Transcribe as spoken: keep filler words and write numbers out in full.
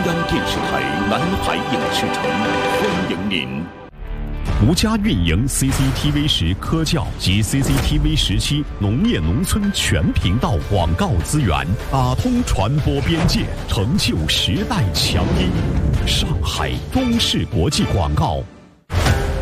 央电视台南海影视城欢迎您。 独家运营 C C T V 十科教及 C C T V 十七农业农村全频道广告资源，打通传播边界，成就时代强音。上海中视国际广告